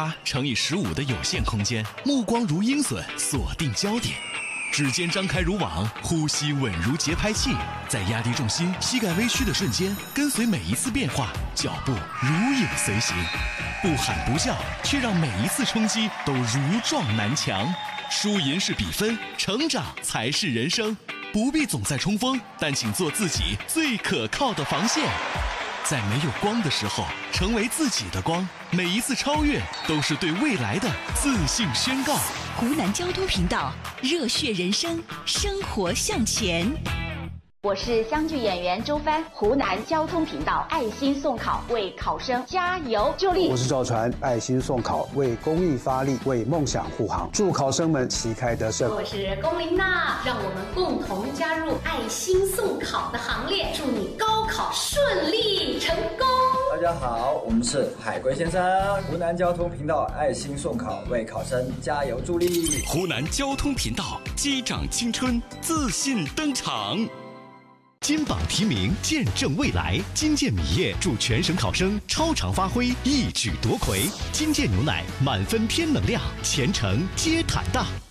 8×15的有限空间，目光如鹰隼，锁定焦点。指尖张开如网，呼吸稳如节拍器，在压低重心、膝盖微屈的瞬间，跟随每一次变化，脚步如影随形，不喊不叫，却让每一次冲击都如撞南墙。输赢是比分，成长才是人生。不必总在冲锋，但请做自己最可靠的防线。在没有光的时候，成为自己的光。每一次超越，都是对未来的自信宣告。 湖南交通频道，热血人生，生活向前。 我是湘剧演员周帆，湖南交通频道爱心送考，为考生加油助力。 我是赵传，爱心送考，为公益发力，为梦想护航，祝考生们旗开得胜。 我是龚琳娜，让我们共同加入爱心送考的行列，祝你高考顺利成功。 大家好，我们是海龟先生，湖南交通频道爱心送考，为考生加油助力。 湖南交通频道击掌青春，自信登场。金榜题名，见证未来。金健米业祝全省考生超常发挥，一举夺魁。金健牛奶满分添能量，前程皆坦荡。